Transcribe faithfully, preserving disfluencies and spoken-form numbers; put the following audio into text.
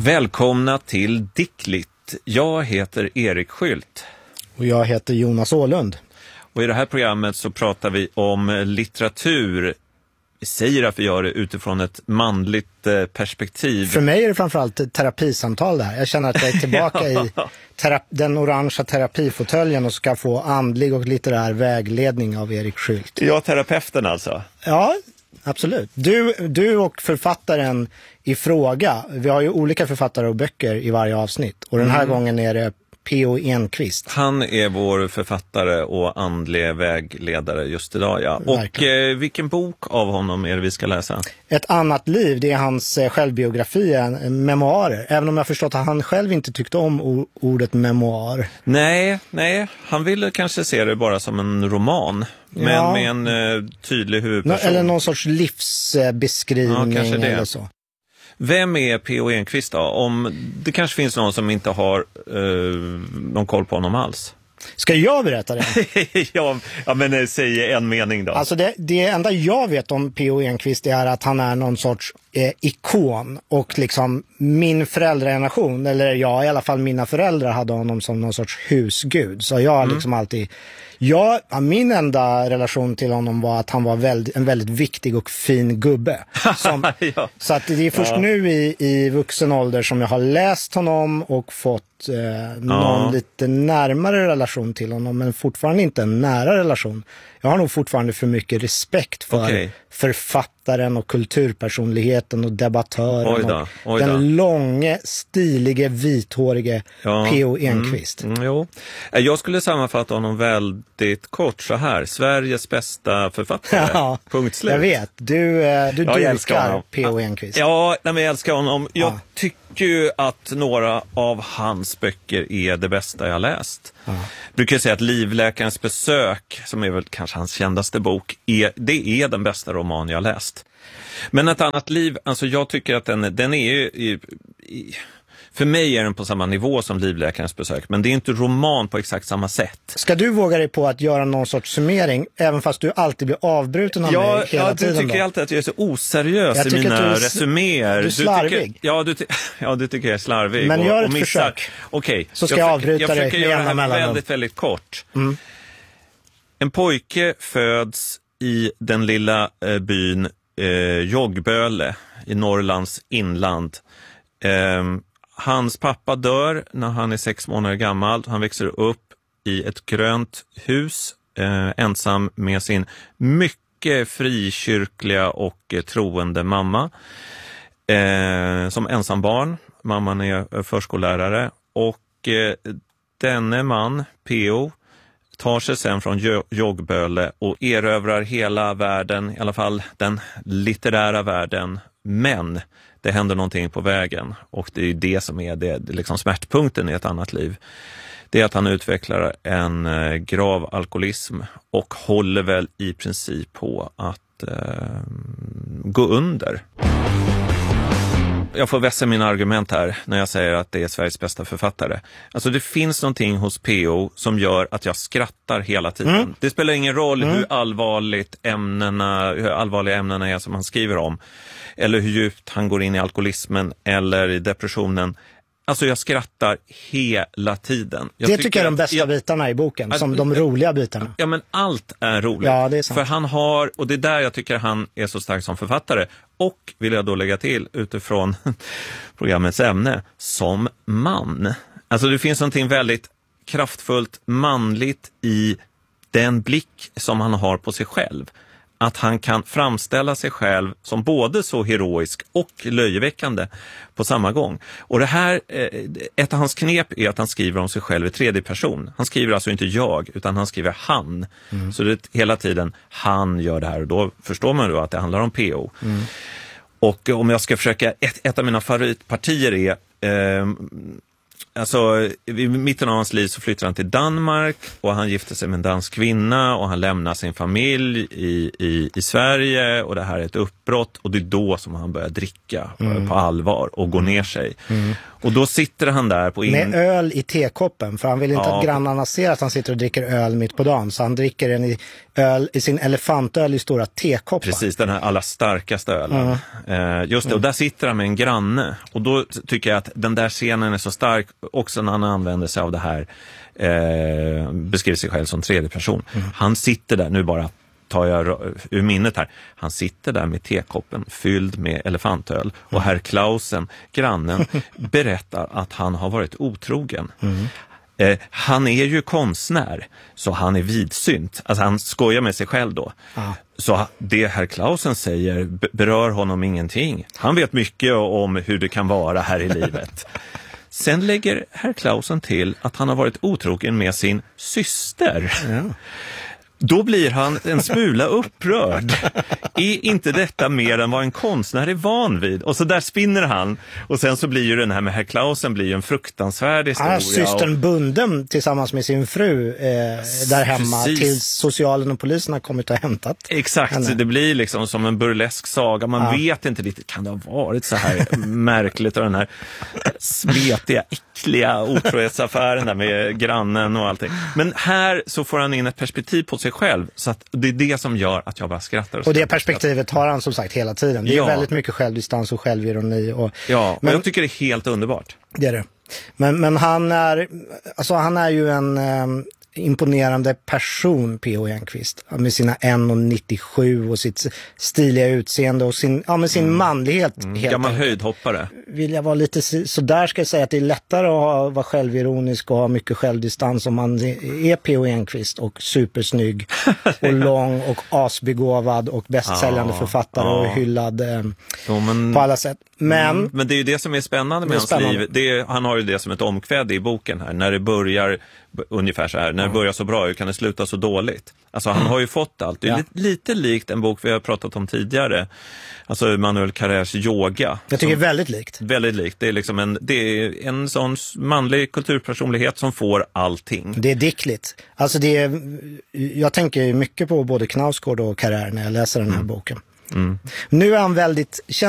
Välkomna till Dickligt. Jag heter Erik Skylt. Och jag heter Jonas Åhlund. Och i det här programmet så pratar vi om litteratur. Vi säger att vi gör det utifrån ett manligt perspektiv. För mig är det framförallt terapisamtal där. Jag känner att jag är tillbaka i terapi, den orangea terapifåtöljen och ska få andlig och litterär vägledning av Erik Skylt. Ja, terapeuten alltså. Ja, absolut. Du, du och författaren i fråga, vi har ju olika författare och böcker i varje avsnitt. Och den här mm. gången är det P O Enquist. Han är vår författare och andlig vägledare just idag, ja. Verkligen. Och eh, vilken bok av honom är det vi ska läsa? Ett annat liv, det är hans eh, självbiografi, en, memoarer. Även om jag förstått att han själv inte tyckte om o- ordet memoar. Nej, nej. Han ville kanske se det bara som en roman. Men ja. med en eh, tydlig huvudperson. Eller någon sorts livsbeskrivning ja, kanske det. Eller så. Vem är P O Enquist då? Om det kanske finns någon som inte har eh, någon koll på honom alls. Ska jag berätta det? ja, ja, men säg en mening då. Alltså det, det enda jag vet om P O Enquist är att han är någon sorts eh, ikon. Och liksom min föräldrageneration, eller ja, i alla fall mina föräldrar hade honom som någon sorts husgud. Så jag har mm. liksom alltid... Ja, min enda relation till honom var att han var väldigt, en väldigt viktig och fin gubbe. Som, ja. Så att det är först ja. nu i, i vuxen ålder som jag har läst honom och fått eh, någon ja. lite närmare relation till honom, men fortfarande inte en nära relation. Jag har nog fortfarande för mycket respekt för okay. författaren och kulturpersonligheten och debattören. Oj då, och oj då. Den långe, stilige, vithårige ja. P O Enquist. Mm, mm, jo. Jag skulle sammanfatta honom väldigt kort så här. Sveriges bästa författare. Ja, punkt slut. Jag vet. Du, du ja, dyrkar P O Enquist. Ja, nej, men jag älskar honom. Jag ja. tycker ju att några av hans böcker är det bästa jag läst. Ja. Jag brukar säga att Livläkarens besök, som är väl kanske hans kändaste bok, är, det är den bästa roman jag läst. Men ett annat liv, alltså jag tycker att den, den är ju... I, i, för mig är den på samma nivå som Livläkarens besök, men det är inte roman på exakt samma sätt. Ska du våga dig på att göra någon sorts summering, även fast du alltid blir avbruten av ja, mig hela ja, tiden? Ja, du tycker då? alltid att jag är så oseriös i mina du resuméer. Du är slarvig. Du tycker, ja, du ty- ja, du tycker jag är slarvig. Men och, gör ett och försök. Okej, okay. Så ska jag, jag avbryta jag dig. Jag försöker göra det här väldigt, väldigt kort. Mm. En pojke föds i den lilla eh, byn eh, Joggböle i Norrlands inland. Eh, Hans pappa dör när han är sex månader gammal. Han växer upp i ett grönt hus eh, ensam med sin mycket frikyrkliga och eh, troende mamma. Eh, som ensam barn. Mamman är förskollärare. Och eh, denne man, P O, tar sig sen från Joggböle och erövrar hela världen, i alla fall den litterära världen. Men det händer någonting på vägen och det är det som är det, liksom smärtpunkten i ett annat liv. Det är att han utvecklar en eh, grav alkoholism och håller väl i princip på att eh, gå under. Jag får vässa mina argument här när jag säger att det är Sveriges bästa författare. Alltså det finns någonting hos P O som gör att jag skrattar hela tiden. Mm. Det spelar ingen roll mm. hur allvarligt ämnena, hur allvarliga ämnena är som han skriver om. Eller hur djupt han går in i alkoholismen eller i depressionen. Alltså jag skrattar hela tiden. Jag det tycker, tycker jag är de bästa jag, bitarna i boken, att, som de roliga bitarna. Ja, men allt är roligt. Ja, det är sant. För han har, och det är där jag tycker han är så stark som författare. Och vill jag då lägga till utifrån programmets ämne, som man. Alltså det finns någonting väldigt kraftfullt manligt i den blick som han har på sig själv. Att han kan framställa sig själv som både så heroisk och löjeväckande på samma gång. Och det här, ett av hans knep är att han skriver om sig själv i tredje person. Han skriver alltså inte jag, utan han skriver han. Mm. Så det är hela tiden han gör det här, och då förstår man då att det handlar om P O. Mm. Och om jag ska försöka, ett, ett av mina favoritpartier är... Eh, Alltså, i mitten av hans liv så flyttar han till Danmark och han gifter sig med en dansk kvinna och han lämnar sin familj i, i, i Sverige, och det här är ett uppbrott, och det är då som han börjar dricka mm. på allvar och går ner sig. Mm. Och då sitter han där på... In... Med öl i tekoppen, för han vill inte Ja. att grannarna ser att han sitter och dricker öl mitt på dagen. Så han dricker en i, öl, i sin elefantöl i stora tekoppar. Precis, den här allra starkaste ölen. Mm. Eh, just det, och där sitter han med en granne. Och då tycker jag att den där scenen är så stark också när han använder sig av det här, eh, beskriver sig själv som tredje person. Mm. Han sitter där, nu bara tar jag ur minnet här, han sitter där med tekoppen fylld med elefantöl och herr Clausen, grannen, berättar att han har varit otrogen. Mm. Eh, han är ju konstnär, så han är vidsynt. Alltså han skojar med sig själv då. Ah. Så det herr Clausen säger berör honom ingenting. Han vet mycket om hur det kan vara här i livet. Sen lägger herr Clausen till att han har varit otrogen med sin syster. Ja. Då blir han en smula upprörd. Är inte detta mer än vad en konstnär är van vid? Och så där spinner han. Och sen så blir ju den här med herr Clausen blir ju en fruktansvärd historia. Han har systern och... bunden tillsammans med sin fru eh, där hemma. Precis. Tills socialen och polisen har kommit och hämtat Exakt, henne. Det blir liksom som en burlesk saga. Man ja. vet inte riktigt, kan det ha varit så här märkligt? Och den här svetiga, äckliga otrohetsaffären där med grannen och allting. Men här så får han in ett perspektiv på sig själv, så att det är det som gör att jag bara skrattar. Och, och det perspektivet har han som sagt hela tiden. Det är ja. väldigt mycket självdistans och självironi. Och, ja, och men, jag tycker det är helt underbart. Det är det. Men, men han är alltså han är ju en um, imponerande person, P O Enquist, med sina en komma nittiosju och sitt stiliga utseende och sin, ja, med sin mm. manlighet. Mm. Gammal höjdhoppare. Vill jag vara lite så där ska jag säga att det är lättare att ha, vara självironisk och ha mycket självdistans om man är P O Enquist och supersnygg och lång och asbegåvad och bästsäljande ah, författare ah. och hyllad eh, jo, men, på alla sätt. Men, mm, men det är ju det som är spännande med hans spännande. liv. Det är, han har ju det som ett omkväde i boken här. När det börjar ungefär så här. När det börjar så bra, hur kan det sluta så dåligt? Alltså han har ju fått allt. Det är ja. lite, lite likt en bok vi har pratat om tidigare. Alltså Manuel Carrers Yoga. Jag tycker som, det är väldigt likt. Väldigt likt. Det är liksom en, det är en sån manlig kulturpersonlighet som får allting. Det är dickligt. Alltså det är, jag tänker mycket på både Knausgård och Carrer när jag läser den här mm. boken. Mm. Nu är han väldigt